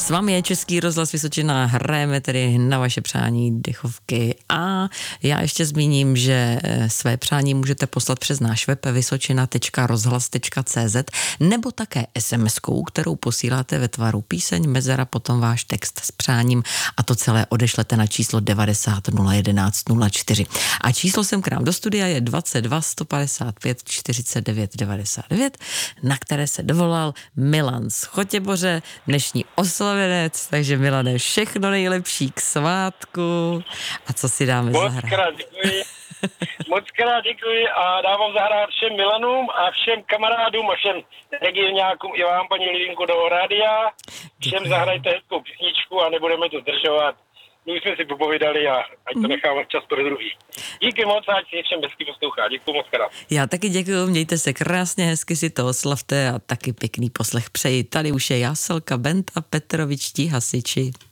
S vámi je Český rozhlas Vysočina, hrajeme tedy na vaše přání dechovky a já ještě zmíním, že své přání můžete poslat přes náš web vysočina.rozhlas.cz nebo také SMS-kou, kterou posíláte ve tvaru píseň, mezera, potom váš text s přáním a to celé odešlete na číslo 90 011 04. A číslo sem k nám do studia je 22 155 49 99, na které se dovolal Milan z Chotěboře, dnešní oslavenec, takže Milane, všechno nejlepší k svátku. A co si dáme zahrát? Moc krát děkuji a dávám zahrát všem Milanům a všem kamarádům a všem regionákům i vám, paní Lidinko, do rádia. Všem zahrajte hezkou písničku a nebudeme to zdržovat. My jsme si popovídali a ať to necháme čas pro druhý. Díky moc, ať si všem hezky poslouchá. Děkuji moc krát. Já taky děkuji, mějte se krásně, hezky si to oslavte a taky pěkný poslech přeji. Tady už je Jáselka, Benta, Petrovičtí hasiči.